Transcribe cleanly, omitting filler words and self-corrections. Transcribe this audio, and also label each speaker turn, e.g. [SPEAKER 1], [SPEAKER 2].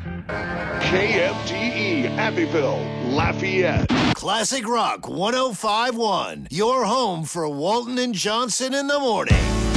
[SPEAKER 1] KMTE Abbeville, Lafayette.
[SPEAKER 2] Classic Rock 105.1. Your home for Walton and Johnson in the morning.